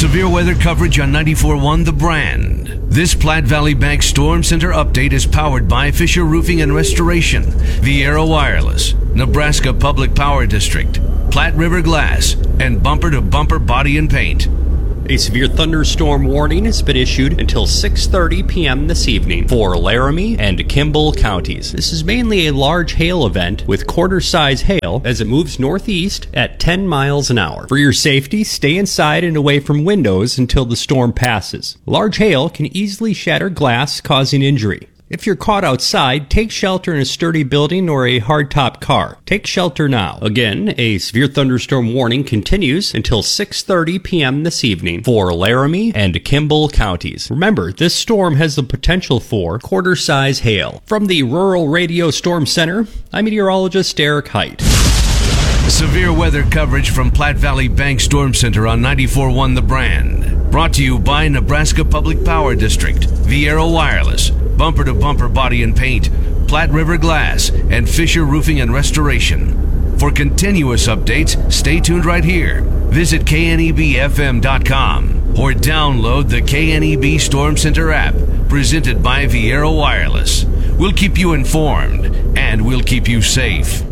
Severe weather coverage on 94.1 The Brand. This Platte Valley Bank Storm Center update is powered by Fisher Roofing and Restoration, Viera Wireless, Nebraska Public Power District, Platte River Glass, and Bumper to Bumper Body and Paint. A severe thunderstorm warning has been issued until 6:30 p.m. this evening for Laramie and Kimball counties. This is mainly a large hail event with quarter-size hail as it moves northeast at 10 miles an hour. For your safety, stay inside and away from windows until the storm passes. Large hail can easily shatter glass, causing injury. If you're caught outside, take shelter in a sturdy building or a hardtop car. Take shelter now. Again, a severe thunderstorm warning continues until 6:30 p.m. this evening for Laramie and Kimball counties. Remember, this storm has the potential for quarter-size hail. From the Rural Radio Storm Center, I'm meteorologist Eric Height. Severe weather coverage from Platte Valley Bank Storm Center on 94.1 The Brand. Brought to you by Nebraska Public Power District, Viera Wireless, Bumper to Bumper Body and Paint, Platte River Glass, and Fisher Roofing and Restoration. For continuous updates, stay tuned right here. Visit knebfm.com or download the KNEB Storm Center app, presented by Viera Wireless. We'll keep you informed, and we'll keep you safe.